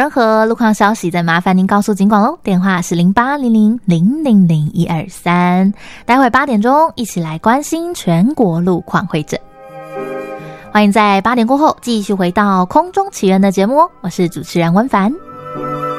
任何路况消息再麻烦您告诉警广咯，电话是0800000123。待会8点钟一起来关心全国路况会诊。欢迎在8点过后继续回到空中奇缘的节目哦，我是主持人温凡。